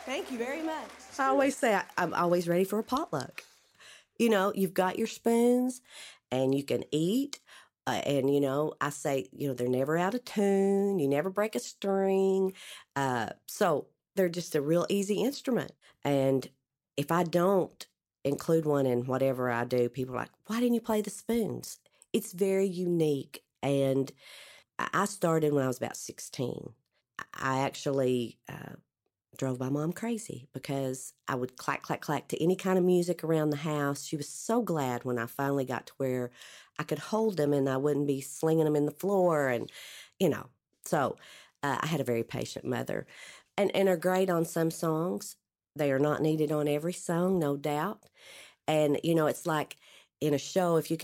Thank you very much. I always say I'm always ready for a potluck. You know, you've got your spoons and you can eat. And, you know, I say, you know, they're never out of tune. You never break a string. So they're just a real easy instrument. And if I don't include one in whatever I do, people are like, why didn't you play the spoons? It's very unique. And I started when I was about 16. I actually drove my mom crazy because I would clack, clack, clack to any kind of music around the house. She was so glad when I finally got to where I could hold them and I wouldn't be slinging them in the floor. And, you know, so I had a very patient mother and are great on some songs. They are not needed on every song, no doubt. And, you know, it's like in a show, if you can